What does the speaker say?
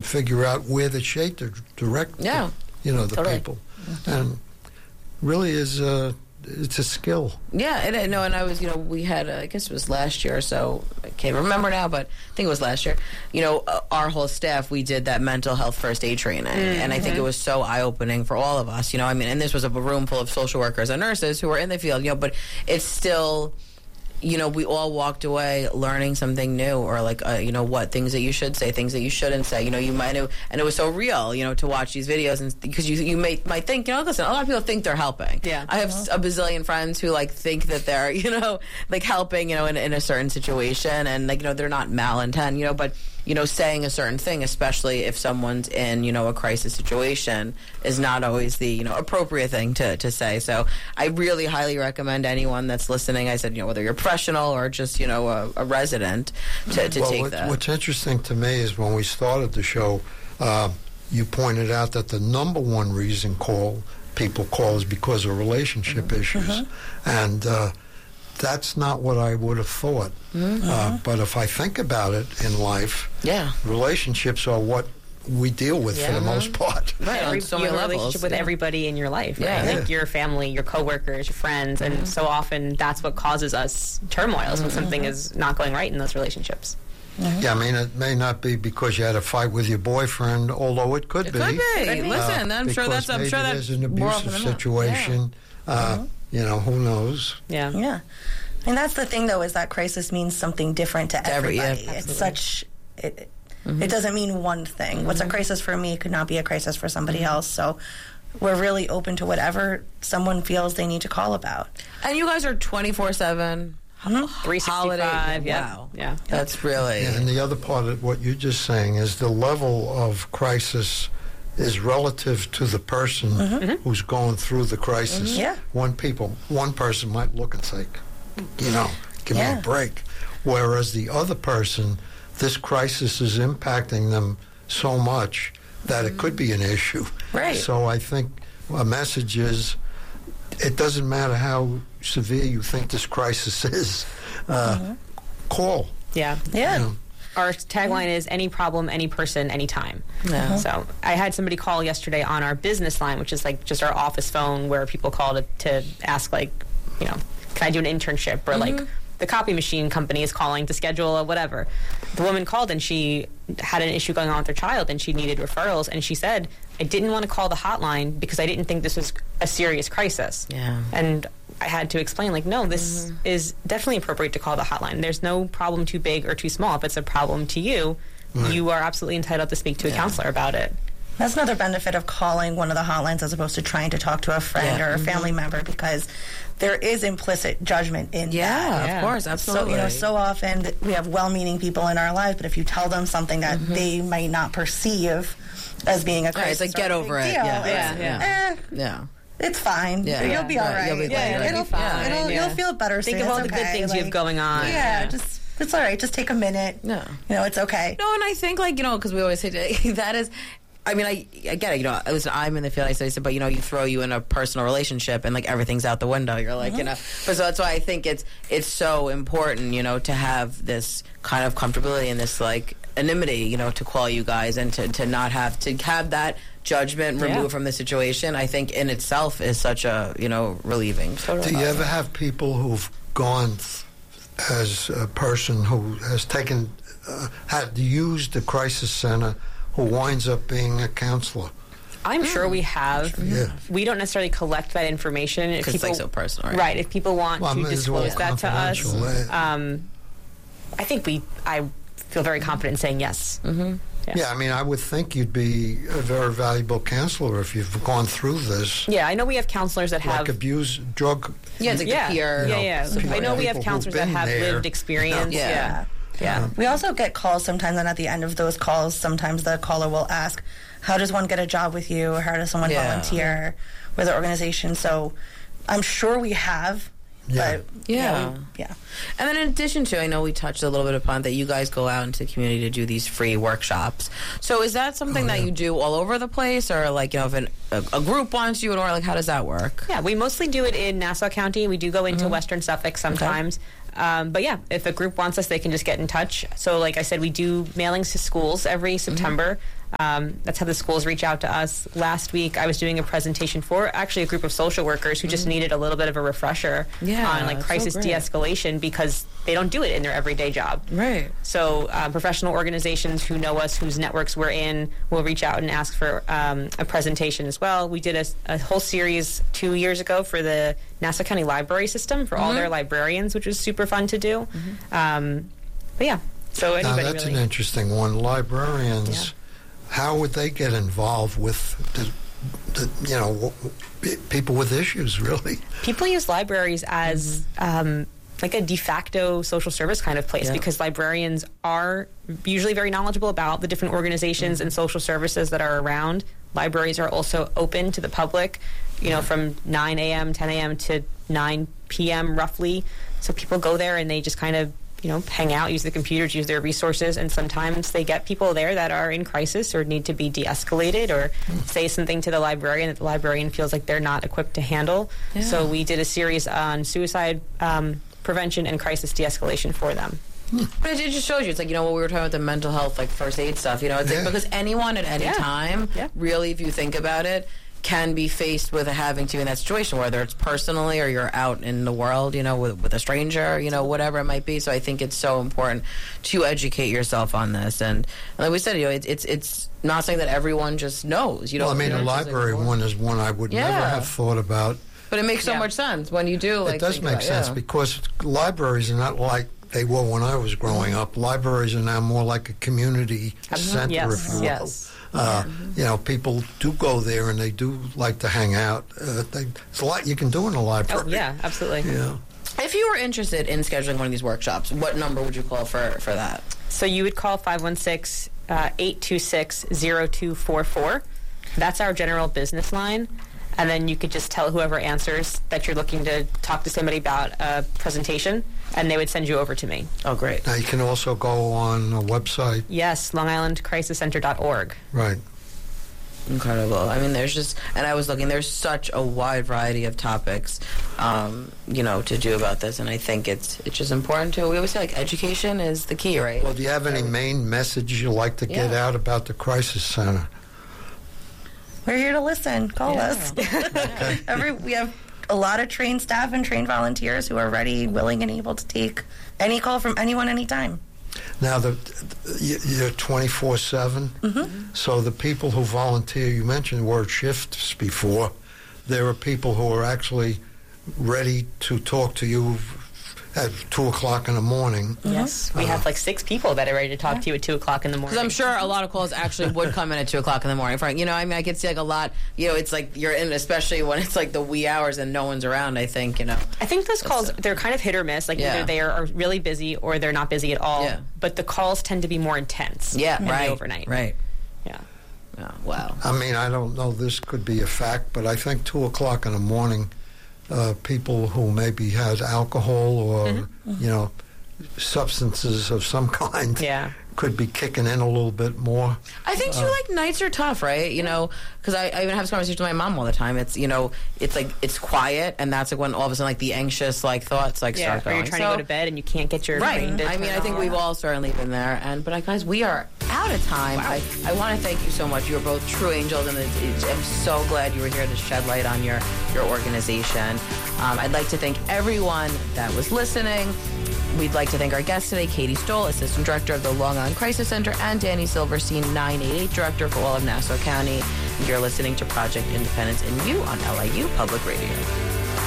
figure out where the shade to direct, the people. And really is it's a skill. Yeah, and I was, we had, I guess it was last year or so, I can't remember now, but I think it was last year, our whole staff, we did that mental health first aid training, and I think it was so eye-opening for all of us, and this was a room full of social workers and nurses who were in the field, but it's still... we all walked away learning something new, or what things that you should say, things that you shouldn't say. You might have, and it was so real, to watch these videos, and because you might think, listen, a lot of people think they're helping. Yeah, I have a bazillion friends who think that they're, helping, in a certain situation, and they're not malintent, but. Saying a certain thing, especially if someone's in, a crisis situation, is not always the, appropriate thing to say. So I really highly recommend anyone that's listening, I said, whether you're a professional or just, a resident, to take that. What's interesting to me is when we started the show, you pointed out that the number one reason people call is because of relationship issues. And that's not what I would have thought. But if I think about it in life, relationships are what we deal with for the most part. Right, on so many you have a levels. relationship with everybody in your life, Yeah. right? Like your family, your coworkers, your friends, and so often that's what causes us turmoils when something is not going right in those relationships. Yeah, I mean, it may not be because you had a fight with your boyfriend, although it could be. Listen, I'm sure that's there's an abusive situation. Who knows? Yeah. And that's the thing, though, is that crisis means something different to everybody. It's such... It doesn't mean one thing. What's a crisis for me could not be a crisis for somebody else. So we're really open to whatever someone feels they need to call about. And you guys are 24/7... 365, Wow. Yeah. That's really... Yeah, and the other part of what you're just saying is the level of crisis is relative to the person who's going through the crisis. One person might look and say, give me a break. Whereas the other person, this crisis is impacting them so much that it could be an issue. Right. So I think a message is, it doesn't matter how severe you think this crisis is, call. Yeah. Our tagline is any problem, any person, anytime. So I had somebody call yesterday on our business line, which is just our office phone where people call to ask, can I do an internship? Or the copy machine company is calling to schedule a whatever. The woman called and she had an issue going on with her child and she needed referrals. And she said, I didn't want to call the hotline because I didn't think this was a serious crisis. Yeah. And I had to explain, no, this is definitely appropriate to call the hotline. There's no problem too big or too small. If it's a problem to you, you are absolutely entitled to speak to a counselor about it. That's another benefit of calling one of the hotlines as opposed to trying to talk to a friend or a family member, because there is implicit judgment in that. Of course, absolutely. So, so often we have well-meaning people in our lives, but if you tell them something that they might not perceive as being a crisis, it's get over it. It's fine. You'll be all right. It'll be fine. You'll feel better soon. Think of all the good things you have going on. It's all right. Just take a minute. It's okay. No, and I think, because we always say that is... I mean, I get it. Listen, I'm in the field. I said, but you throw you in a personal relationship, and everything's out the window. You're But so that's why I think it's so important, to have this kind of comfortability and this anonymity, to call you guys and to not have to judgment removed from the situation. I think in itself is such a relieving. Do you ever have people who've gone as a person who has had used the crisis center, who winds up being a counselor? I'm sure we have. We don't necessarily collect that information. Because it's so personal, right? Right. If people want to disclose that to us, I think I feel very confident in saying yes. Yeah, I mean, I would think you'd be a very valuable counselor if you've gone through this. Yeah, I know we have counselors that have... abuse, drug... Yeah, it's peer... I know we have counselors that have lived experience. Yeah. We also get calls sometimes, and at the end of those calls, sometimes the caller will ask, how does one get a job with you, or how does someone volunteer with the organization? So I'm sure we have, but... And then in addition to, I know we touched a little bit upon that you guys go out into the community to do these free workshops. So is that something that you do all over the place, or if a group wants you, or how does that work? Yeah, we mostly do it in Nassau County. We do go into Western Suffolk sometimes. But if a group wants us, they can just get in touch. So like I said, we do mailings to schools every September. That's how the schools reach out to us. Last week, I was doing a presentation for actually a group of social workers who just needed a little bit of a refresher on like crisis de-escalation because they don't do it in their everyday job. Right. So professional organizations who know us, whose networks we're in, will reach out and ask for a presentation as well. We did a whole series 2 years ago for the Nassau County Library System for all their librarians, which was super fun to do. But yeah, so anybody now that's really. an interesting one. Librarians, how would they get involved with the people with issues, really? People use libraries as like a de facto social service kind of place because librarians are usually very knowledgeable about the different organizations and social services that are around. Libraries are also open to the public, from 9 a.m., 10 a.m. to 9 p.m. roughly. So people go there and they just kind of hang out, use the computers, use their resources, and sometimes they get people there that are in crisis or need to be de-escalated or say something to the librarian that the librarian feels like they're not equipped to handle. Yeah. So we did a series on suicide prevention and crisis de-escalation for them. But it just shows you, it's like, what we were talking about, the mental health, like first aid stuff, it's like, because anyone at any time, really, if you think about it, can be faced with having to be in that situation, whether it's personally or you're out in the world, with a stranger, whatever it might be. So I think it's so important to educate yourself on this. And like we said, it's not saying that everyone just knows. Well, I mean, a library one is one I would never have thought about. But it makes so much sense when you do. It does make sense because libraries are not like they were when I was growing up. Libraries are now more like a community center, if you will. Yes. People do go there and they do like to hang out. It's a lot you can do in a library. Oh, yeah, absolutely. Yeah. If you were interested in scheduling one of these workshops, what number would you call for that? So you would call 516-826-0244. That's our general business line. And then you could just tell whoever answers that you're looking to talk to somebody about a presentation, and they would send you over to me. Oh, great. Now, you can also go on a website. Yes, LongIslandCrisisCenter.org. Right. Incredible. I mean, and I was looking, there's such a wide variety of topics, to do about this, and I think it's just important to, we always say, like, education is the key, right? Well, do you have any main message you'd like to get out about the Crisis Center? We're here to listen. Call us. We have a lot of trained staff and trained volunteers who are ready, willing, and able to take any call from anyone, anytime. Now, you're 24/7, so the people who volunteer, you mentioned the word shifts before, there are people who are actually ready to talk to you at 2 o'clock in the morning. Yes, we have like 6 people that are ready to talk to you at 2 o'clock in the morning. Because I'm sure a lot of calls actually would come in at 2 o'clock in the morning. Frank, I mean, I could see like a lot. It's like you're in, especially when it's like the wee hours and no one's around. I think I think those calls, they're kind of hit or miss. Like either they are really busy or they're not busy at all. Yeah. But the calls tend to be more intense. Yeah, right. Overnight. Right. Yeah. Oh, wow. I mean, I don't know. This could be a fact, but I think 2 o'clock in the morning. People who maybe had alcohol or, substances of some kind could be kicking in a little bit more. I think, too, like, nights are tough, right? Because I even have this conversation with my mom all the time. It's, it's like, it's quiet, and that's like when all of a sudden, like, the anxious, like, thoughts, like, start going. Or you're trying to go to bed and you can't get your brain to I mean, I think we've all certainly been there. But, guys, we are out of time. Wow. I want to thank you so much. You're both true angels, and I'm so glad you were here to shed light on your organization. I'd like to thank everyone that was listening. We'd like to thank our guests today, Katie Stoll, Assistant Director of the Long Island Crisis Center, and Danny Silverstein, 988 Director for all of Nassau County. You're listening to Project Independence and You on LIU Public Radio.